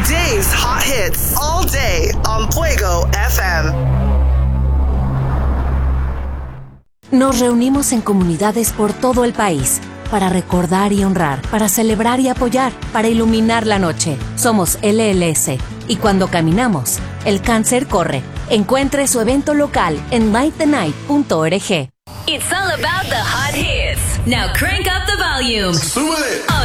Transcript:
Today's hot hits all day on Fuego FM. Nos reunimos en comunidades por todo el país para recordar y honrar, para celebrar y apoyar, para iluminar la noche. Somos LLS y cuando caminamos, el cáncer corre. Encuentre su evento local en lightthenight.org. It's all about the hot hits. Now crank up the volume. Súbele. On